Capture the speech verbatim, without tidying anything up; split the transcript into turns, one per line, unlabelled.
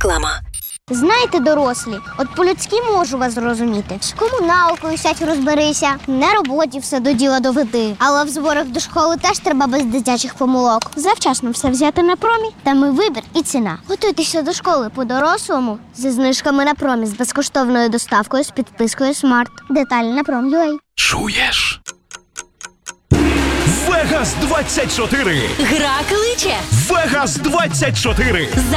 Реклама.
Знаєте, дорослі, от по-людськи можу вас зрозуміти. З комуналкою сядь розберися, на роботі все до діла доведи. Але в зборах до школи теж треба без дитячих помилок. Завчасно все взяти на промі, там і вибір, і ціна. Готуйтеся до школи по-дорослому зі знижками на промі, з безкоштовною доставкою, з підпискою Смарт. Деталі на пром.ua.
Чуєш? Вегас двадцять чотири!
Гра кличе.
Вегас двадцять чотири!